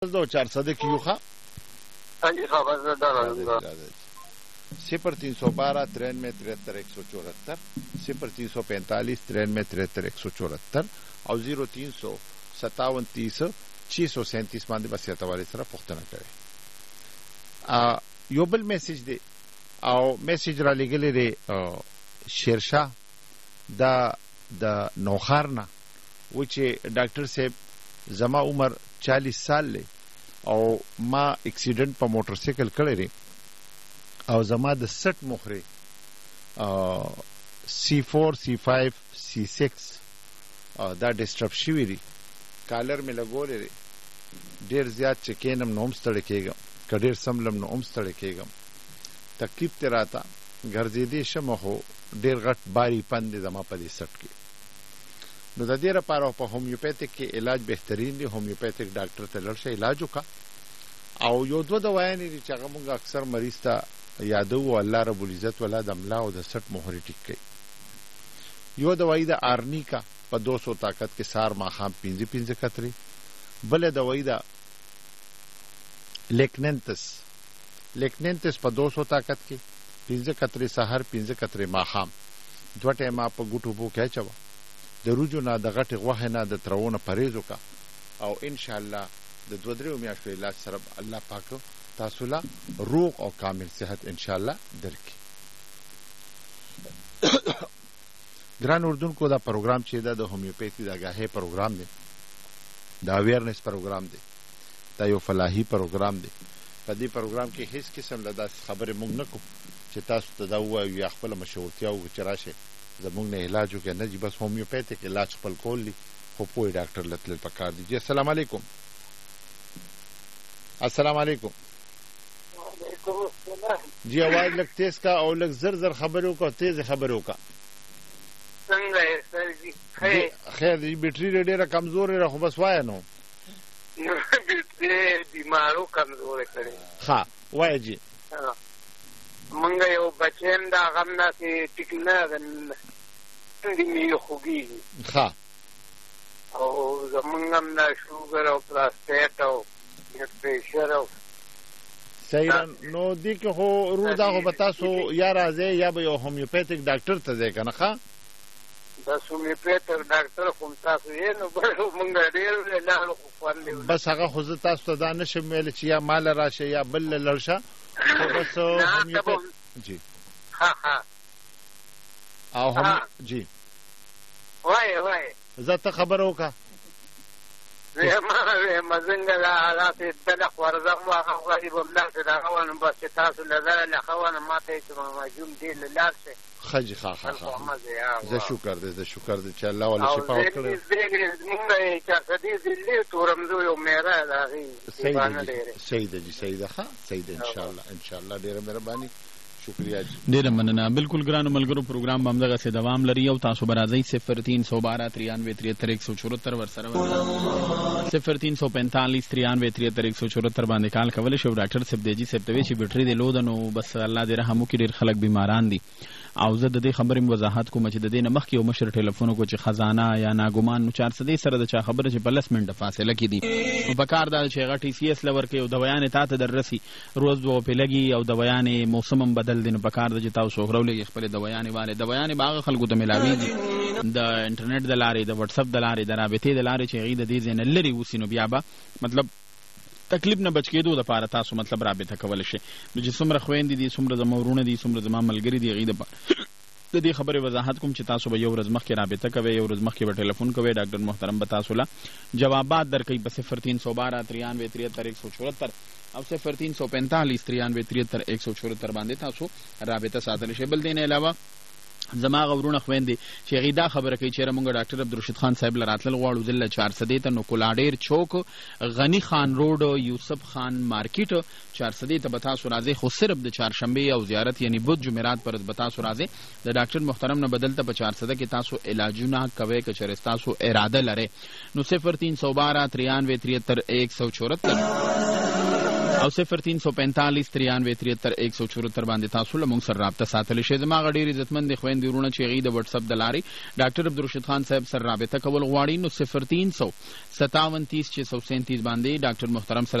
دو 400 کی یوخا हाँ जी खबरदार 0312 93 73 174 0345 93 174 او 0357 30 637 باندې بس یا توالي سره پوښتنه کوي. یو بل میسج دی او میسج را لګلې دی شیرشاه د نوخارنا و چې ډاکټر صاحب زما عمر 40 سال له او ما اکسیډنٹ په موټر سایکل کړی دی او زما د 60 مخره C4 C5 C6 دا ډیسټرب شوی دی. کالر می لګولې دی ډیر زیات چې کینم نوم ستړی کېږم کډیر سملم نوم ستړی کېږم تکلیف ته راته ګرځېدې شم خو ډیر غټ باری پند زما په دې سټ کې. نو د دې لپاره په هومیوپیتیک کې علاج بهترین دی. هومیوپیتیک ډاکټر ته لړ شي علاج وکړه او یو دوه دوايانې دي چې هغه موږ اکثر مریض ته یادو الله رب العزت ولا د املا او د 60 مهر ټیک کوي. یو دوايي د آرنیکا په 200 طاقت کې سار ماخام 15 کتري. بل دوايي د لیکننتس په 200 طاقت کې 15 کتري سحر 15 کتري ماخام دوه ټیمه په ګوټو بو کې چوا د روجو نه د غټ غوښه نه د ترونه پرهیز وکړه او ان شاء الله د 2-3 میاشتو علاج سره الله پاک تاسو لا روغ او کامل صحت ان شاء الله درکړي. ګران اردوونکو دا پروګرام چې دا د هومیوپیتي د آگاهۍ پروګرام دی دا اویرنس پروګرام دی دا یو فلاحي پروګرام دی. په دې پروګرام کې هیڅ قسم له داس خبرې مونږ نه کوو چې تاسو ته دا وایو یا خپل مشورتیا او چې راشه زمونږ نه علاج وکړي نه جی بس هومیوپیتیک علاج خپل کول دي خو پوه ډاکټر لتل پکار دي. جی السلام علیکم. السلام علیکم. وعلیکم السلام. جی आवाज لږ تیز کا او لږ زر خبرو کا تیز خبرو کا. څنګه یې سر جی خیر دی بیټری ډیره کمزور راخو بس وای نو بیټری بیمارو کمزور کړي. ها وای جی منګ یو بچیم دا غم نه چې ټیک نه دې می خوږي ها او زمونږ هم دا شوګر او پلاسټیټ او پریشر او صحیح. نو دی که هو روزا هو بتاسو یا راځي یا به یو هومیوپیتیک ډاکټر ته ځای کنه ښا دا هومیوپیتیک ډاکټر کوم تاسو یې نو بل مونږ ډېر نه خو باندې بس هغه خو تاسو ته دا نشم ویل چې یا مال راشه یا بل لړشه بس هومیوپیتیک جی ها او هم جی وای زه ته خبر وکا ما زنګ لا حالات دلخ ورزم غریب الله ته دا غوان بس تاسو لزال خوان ما ته ماجوم دی لارشه خجی خا زه شکر دې چې الله ولا شفا ورکړي. مونږ یې چې دې دې تورمزو یو میرا دا غي سید ښه سید ان شاء الله ډیره مهرباني شکریہ جی. ډیره مننه. بالکل ګرانو ملګرو پروګرام هم دغه سه دوام لري او تاسو برازي 0312 93 73 174 ورسره 0345 93 174 باندې کال کول شو. ډاکټر صاحب دیجی صاحب ته چې بیټری دی لود نو بس الله دې رحم وکړي. ډیر خلک بیماران دي او زه د دې خبرې وضاحت کوم چې د دې نه مخکې یو مشر ټلیفون کو چې خزانه یا ناګومان نو 400 سره د چا خبره چې په 10 منټه فاصله کې دي نو په کار دا چې هغه TCS لور کې او دوايانې تاسو دررسي روز دوه په لګي او دوايانې موسمم بدل دي نو په کار د چې تاسو غوړولې خپل دوايانې باغ خلکو ته ملاوي دي د انټرنیټ د لارې د واتس اپ د لارې د رابطې د لارې چې غي د دې ځنه لري وسینو بیا به مطلب تکلیف نه بچ کېدو د پاره تاسو مطلب رابطه کول شي. نو چې څومره خويندې دي څومره زمورونه دي څومره زما ملګری دي غي د دې خبرې وضاحت کوم چې تاسو به یو ورځ مخکې رابطه کوئ یو ورځ مخکې به ټلیفون کوئ ډاکټر محترم به تاسو له جوابات درکوي په 0312 93 73 174 او 0345 93 73 174 باندې تاسو رابطه ساتل شي. بل دین علاوه زما غورونه خويندې چې غیدا خبره کوي چې موږ ډاکټر عبدالرشید خان صاحب لراتل غواړو ضلع 400 ته نو کولاډیر چوک غنی خان روډ یوسف خان مارکیټ 400 ته بتاسو راځي خو صرف د چهارشنبه او زیارت یعنی بود جمعرات پر بتاسو راځي د ډاکټر محترم نه بدلته په 400 کې تاسو علاجونه کوي که چېرې تاسو اراده لري نو 0312 93 73 174 او 0345 93 73 174 باندې تاسو له موږ سره رابطه ساتلی شئ. زما غ ډېر عزتمند خويندې خويندې ورونه چې هغوی د وټس اپ د لارې ډاکټر عبدالرشید خان صاحب سره رابطه کول غواړي نو 0300 57 30 637 باندې ډاکټر محترم سره